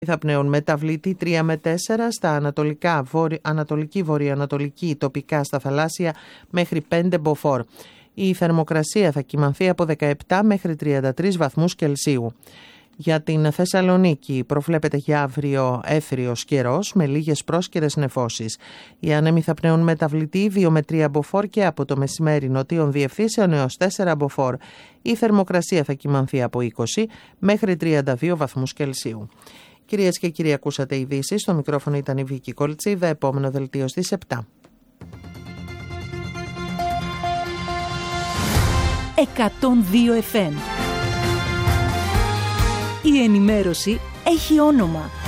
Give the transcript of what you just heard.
θα πνέουν μεταβλητή 3 με 4, στα ανατολικά, ανατολική, βορειοανατολική, τοπικά στα θαλάσσια μέχρι 5 μποφόρ. Η θερμοκρασία θα κυμανθεί από 17 μέχρι 33 βαθμούς Κελσίου. Για την Θεσσαλονίκη προβλέπεται για αύριο έθριος καιρός με λίγες πρόσκαιρες νεφώσεις. Οι άνεμοι θα πνέουν μεταβλητή 2 με 3 μποφόρ και από το μεσημέρι νοτίων διευθύνσεων έως 4 μποφόρ. Η θερμοκρασία θα κυμανθεί από 20 μέχρι 32 βαθμούς Κελσίου. Κυρίες και κύριοι, ακούσατε ειδήσεις. Στο μικρόφωνο ήταν η Βίκη Κολτσίδα. Επόμενο δελτίο στις 7. 102 FM. Η ενημέρωση έχει όνομα.